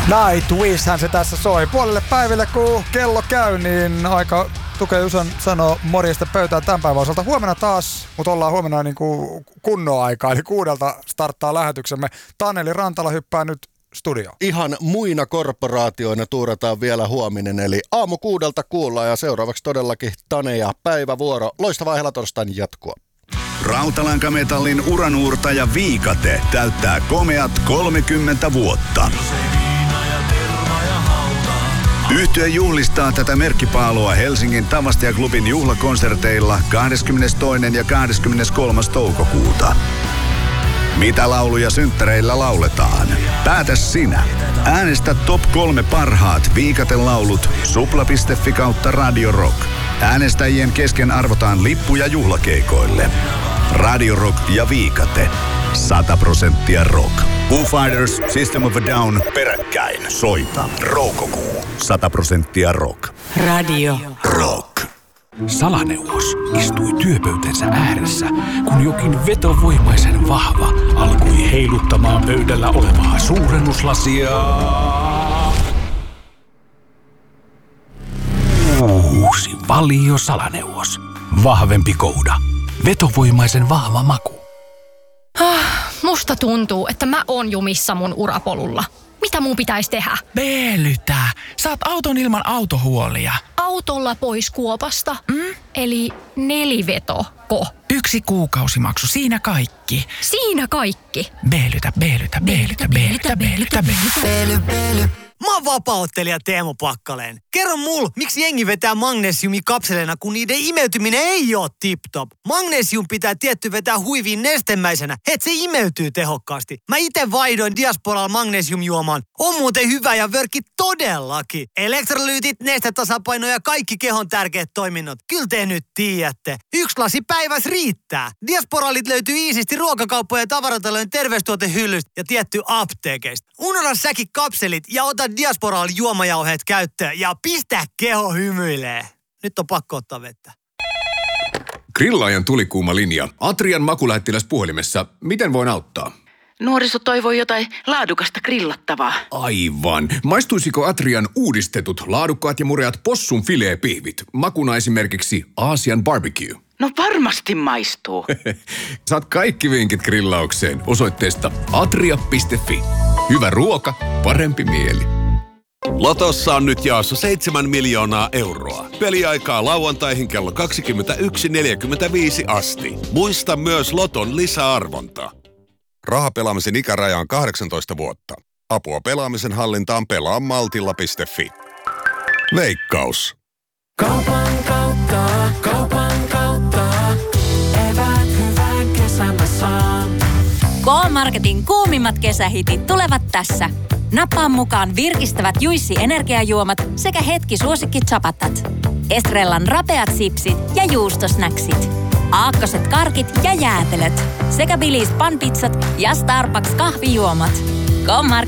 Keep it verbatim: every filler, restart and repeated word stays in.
Nightwishhän se tässä soi. Puolelle päiville kun kello käy, niin aika tukee Usan sanoo morjesta pöytään tämän päivän osalta. Huomenna taas, mutta ollaan huomenna niin kuin kunnon aikaa, eli kuudelta starttaa lähetyksemme. Taneli Rantala hyppää nyt studioon. Ihan muina korporaatioina tuurataan vielä huominen, eli aamu kuudelta kuullaan ja seuraavaksi todellakin Tane ja päivävuoro. Loistavaa helatorstain jatkoa. Rautalankametallin uranuurtaja Viikate täyttää komeat kolmekymmentä vuotta. Yhtye juhlistaa tätä merkkipaalua Helsingin Tavastiaklubin juhlakonserteilla kahdeskymmenestoinen ja kahdeskymmeneskolmas toukokuuta. Mitä lauluja synttäreillä lauletaan? Päätä sinä. Äänestä top kolme parhaat Viikate-laulut supla piste fi kautta Radio Rock. Äänestäjien kesken arvotaan lippuja juhlakeikoille. Radio Rock ja Viikate. sata prosenttia rock. Foo Fighters, System of a Down, peräkkäin. Soita. Roukokuu. sata prosenttia rock. Radio Rock. Salaneuvos istui työpöytänsä ääressä, kun jokin vetovoimaisen vahva alkoi heiluttamaan pöydällä olevaa suurennuslasia. Uusi Valio Salaneuvos. Vahvempi kouda. Vetovoimaisen vahva maku. Ah, musta tuntuu, että mä oon jumissa mun urapolulla. Mitä mun pitäisi tehdä? Veelytä. Saat auton ilman autohuolia. Autolla pois kuopasta? Mm? Eli nelivetoko? Yksi kuukausimaksu, siinä kaikki. Siinä kaikki? Veelytä, veelytä, veelytä, veelytä, veelytä, veelytä. Mä oon vapaa-ottelija Teemu Pakkaleen. Kerro mul, miksi jengi vetää magnesiumikapseleina, kun niiden imeytyminen ei oo tip-top. Magnesium pitää tietty vetää huiviin nestemäisenä, et se imeytyy tehokkaasti. Mä ite vaihdoin Diasporalla magnesiumjuomaan. On muuten hyvä ja vörkki todellakin. Elektrolyytit, nestetasapaino ja kaikki kehon tärkeät toiminnot. Kyllä te nyt tiedätte. Yksi lasi päiväs riittää. Diasporalit löytyy iisisti ruokakauppojen ja tavaratalojen terveystuotehyllystä ja tietty apteekeista. Unohda säkin kapselit ja ota Diasporal juomajauheet käyttöön ja pistä keho hymyilee. Nyt on pakko ottaa vettä. Grillaajan tulikuuma linja. Atrian makulähettiläs puhelimessa. Miten voin auttaa? Nuoriso toivoo jotain laadukasta grillattavaa. Aivan. Maistuisiko Atrian uudistetut laadukkaat ja mureat possun fileepihvit? Makuna esimerkiksi Aasian barbecue. No varmasti maistuu. Saat kaikki vinkit grillaukseen osoitteesta atria piste fi. Hyvä ruoka, parempi mieli. Lotossa on nyt jaossa seitsemän miljoonaa euroa. Peliaikaa lauantaihin kello kaksikymmentäyksi neljäkymmentäviisi asti. Muista myös Loton lisäarvonta. Rahapelaamisen ikäraja on kahdeksantoista vuotta. Apua pelaamisen hallintaan pelaa maltilla piste fi. Veikkaus. Kaupan kautta, kaupan kautta. Evät hyvän kesän saan. K-Marketin kuumimmat kesähitit tulevat tässä. Nappaa mukaan virkistävät Juissi energiajuomat sekä hetki suosikki chapatat. Estrellan rapeat sipsit ja juustosnäksit. Aakkoset karkit ja jäätelöt. Sekä Bilis panpizzat ja Starbucks kahvijuomat. K-Market.